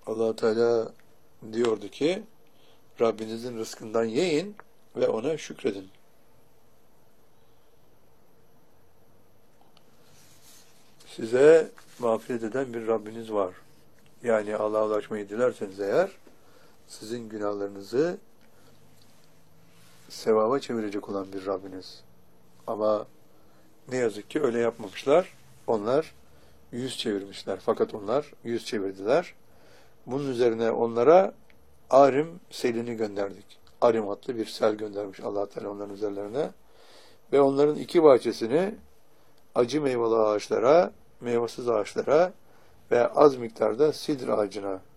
Allah Teala diyordu ki Rabbinizin rızkından yiyin ve ona şükredin. Size mağfiret eden bir Rabbiniz var. Yani Allah'a ulaşmayı dilerseniz eğer sizin günahlarınızı sevaba çevirecek olan bir Rabbiniz. Ama ne yazık ki öyle yapmamışlar. Onlar yüz çevirmişler. Fakat onlar yüz çevirdiler. Bunun üzerine onlara Arim selini gönderdik. Arim adlı bir sel göndermiş Allah Teala onların üzerlerine. Ve onların iki bahçesini acı meyveli ağaçlara, meyvesiz ağaçlara ve az miktarda sidr ağacına